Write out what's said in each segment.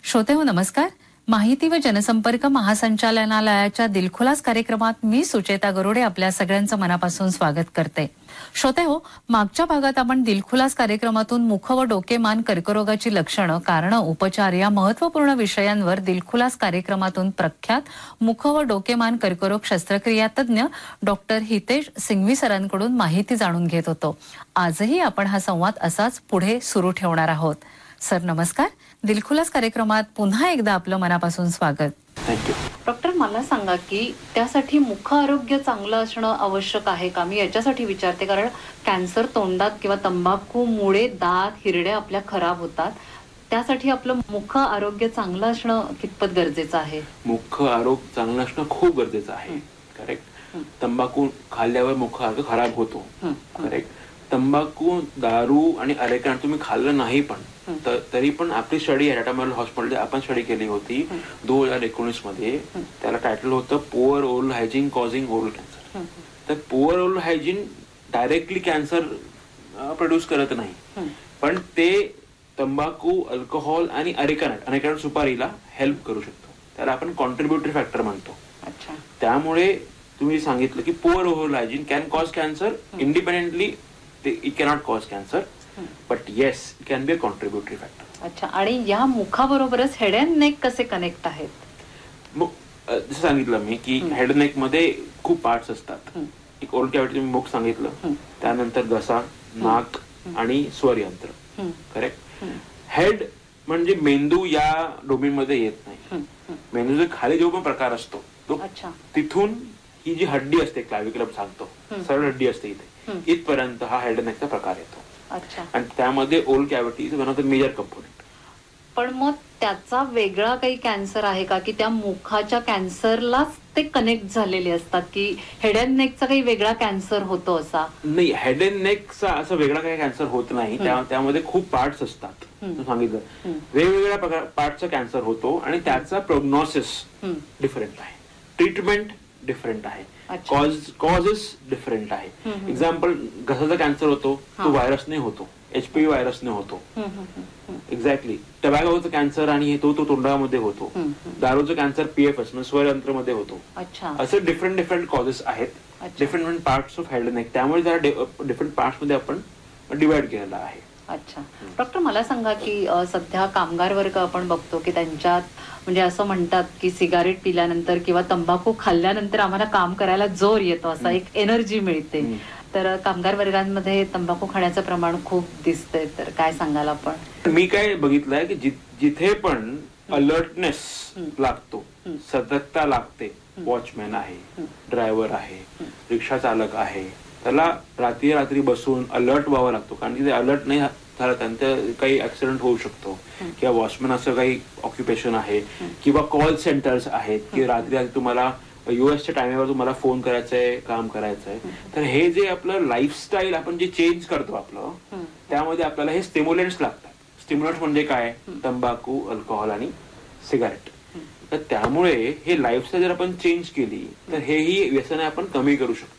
श्रोते हो नमस्कार. माहिती व जनसंपर्क महासंचालनालयाच्या दिलखुलास कार्यक्रमात मी सुचेता गरुडे आपल्या सगळ्यांचं मनापासून स्वागत करते. श्रोते हो, मागच्या भागात आपण दिलखुलास कार्यक्रमातून मुख व डोकेमान कर्करोगाची लक्षणं, कारणं, उपचार या महत्त्वपूर्ण विषयांवर दिलखुलास कार्यक्रमातून प्रख्यात मुख व डोकेमान कर्करोग शस्त्रक्रिया तज्ञ डॉक्टर हितेश सिंघवी सरांकडून माहिती जाणून घेत होतो. आजही आपण हा संवाद असाच पुढे सुरू ठेवणार आहोत. सर नमस्कार. दिलखुलास कार्यक्रमात पुन्हा एकदा आपलं मनापासून स्वागत. थँक्यू. डॉक्टर, मला सांगा की त्यासाठी मुख आरोग्य चांगलं असणं आवश्यक आहे का? मी याच्यासाठी विचारते कारण कॅन्सर तोंडात किंवा तंबाखूमुळे दात हिरड्या आपल्या खराब होतात. त्यासाठी आपलं मुख आरोग्य चांगलं असणं कितपत गरजेचं आहे? मुख आरोग्य चांगलं असणं खूप गरजेचं आहे. करेक्ट. तंबाखू खाल्ल्यावर मुख आरोग्य खराब होतो. करेक्ट. तंबाखू, दारू आणि अरेकान तुम्ही खाल्लं नाही पण तरी पण आपली स्टडी टाटा हॉस्पिटल आपण स्टडी केली होती 2019 मध्ये. त्याला टायटल होतं poor oral hygiene causing oral cancer. तर poor oral hygiene directly cancer produce करत नाही, पण ते तंबाखू, अल्कोहोल आणि अरेकान सुपारीला हेल्प करू शकतो. त्याला आपण कॉन्ट्रीब्युटरी फॅक्टर म्हणतो. त्यामुळे तुम्ही सांगितलं की poor oral hygiene can cause cancer independently. It cannot cause cancer, but yes it can be a contributory factor. अच्छा. आणि या मुखाबरोबरच हेड अँड नेक कसे कनेक्ट आहेत? जसं सांगितलं मी की हेड नेक मध्ये खूप पार्ट्स असतात. एक ओरल कॅव्हिटी मुख सांगितलं, त्यानंतर घसा, नाक आणि स्वर यंत्र. करेक्ट. हेड म्हणजे मेंदू या डोमेन मध्ये येत नाही. मेंदूचा खाली जो पण प्रकार असतो तो तिथून ही जी हड्डी असते क्लॅव्हिक्युलम सांगतो, सरळ हड्डी असते इथे, इथपर्यंत हा हेड नेकचा प्रकार येतो. आणि त्यामध्ये oral cavity is one of the major component. पण मग त्याचा वेगळा काही कॅन्सर आहे का, की त्या मुखाच्या कॅन्सरलाच ते कनेक्ट झालेले असतात, की हेड अँड नेकचा काही वेगळा कॅन्सर होतो असा? नाही, हेड अँड नेकचा असं वेगळा काही कॅन्सर होत नाही. त्यामध्ये खूप पार्ट्स असतात. सांगितलं वेगवेगळ्या पार्टचा कॅन्सर होतो आणि त्याचा प्रोग्नोसिस डिफरंट आहे, ट्रीटमेंट डिफरंट आहे, कॉजेस डिफरंट आहे. एक्झाम्पल, घसाचा कॅन्सर होतो तो व्हायरसने होतो, HPV व्हायरसने होतो. एक्झॅक्टली. टबॅकोचा कॅन्सर आणि तो तोंडामध्ये होतो. दारूचं कॅन्सर PFS म्हणजे स्वरयंत्रमध्ये होतो. असे डिफरंट कॉजेस आहेत, different parts of head neck. त्यामुळे जरा डिफरंट पार्ट्स मध्ये आपण डिवाइड केलेला आहे. अच्छा. डॉक्टर, मला सांगा की सध्या कामगार वर्ग आपण बघतो की त्यांच्यात म्हणजे असं म्हणतात की सिगारेट पिल्यानंतर किंवा तंबाखू खाल्ल्यानंतर आम्हाला काम करायला जोर येतो, असा एक एनर्जी मिळते. तर कामगार वर्गांमध्ये तंबाखू खाण्याचं प्रमाण खूप दिसतंय, तर काय सांगाल आपण? मी काय बघितलंय की जिथे पण अलर्टनेस लागतो, सतर्कता लागते, वॉचमॅन आहे, ड्रायव्हर आहे, रिक्षा चालक आहे, त्याला रात्री बसून अलर्ट व्हावं लागतो. कारण की ते अलर्ट नाही झालं त्यांचं काही ऍक्सिडेंट होऊ शकतो. किंवा वॉचमॅन असं काही ऑक्युपेशन आहे, किंवा कॉल सेंटर्स आहेत की रात्री तुम्हाला US टाइमवर तुम्हाला फोन करायचंय, काम करायचंय. तर हे जे आपलं लाईफस्टाईल आपण जे चेंज करतो आपलं, त्यामध्ये आपल्याला हे स्टिम्युलंट्स लागतात. स्टिम्युलंट्स म्हणजे काय? तंबाखू, अल्कोहोल आणि सिगारेट. तर त्यामुळे हे लाईफस्टाईल जर आपण चेंज केली तर हेही व्यसने आपण कमी करू शकतो.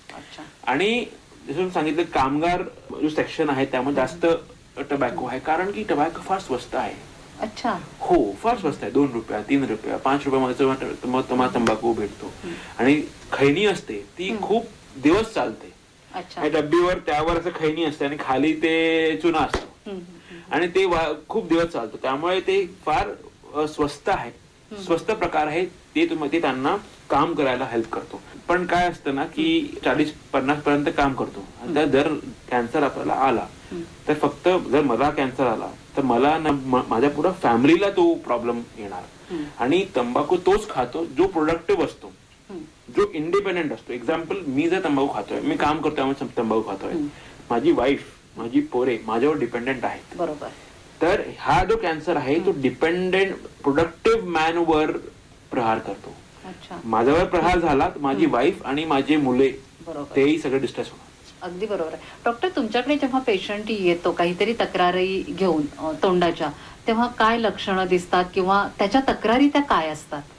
आणि जसं सांगितलं, कामगार जो सेक्शन आहे त्यामध्ये जास्त टबॅको आहे, कारण की टबॅको फार स्वस्त आहे. अच्छा. हो, फार स्वस्त आहे. 2 रुपया, 3 रुपया, 5 रुपयामध्ये तुम्हाला तंबाखू भेटतो. आणि खैनी असते ती खूप दिवस चालते. डब्बीवर त्यावर असं खैनी असते आणि खाली ते चुना असतो आणि ते खूप दिवस चालतो. त्यामुळे ते फार स्वस्त आहे, स्वस्त प्रकार आहे. ते त्यांना काम करायला हेल्प करतो. पण काय असतं ना की 40-50 पर्यंत काम करतो. जर कॅन्सर आपल्याला आला तर फक्त जर मला कॅन्सर आला तर मला माझ्या पुऱ्या फॅमिलीला तो प्रॉब्लेम येणार. आणि तंबाखू तोच खातो जो प्रोडक्टिव्ह असतो, जो इंडिपेंडेंट असतो. एक्झाम्पल, मी जर तंबाखू खातोय, मी काम करतोय, तंबाखू खातोय, माझी वाईफ, माझी पोरे माझ्यावर डिपेंडेंट आहेत. बरोबर. तर हा जो कॅन्सर आहे तो डिपेंडेंट प्रोडक्टिव्ह मॅन वर प्रहार करतो. माझ्यावर प्रहार झाला तर माझी वाईफ आणि माझे मुले तेही सगळे डिस्ट्रेस होणार. अगदी बरोबर आहे. डॉक्टर, तुमच्याकडे जेव्हा पेशंट येतो काहीतरी तक्रारी घेऊन तोंडाच्या, तेव्हा काय लक्षणं दिसतात किंवा त्याच्या तक्रारी त्या काय असतात?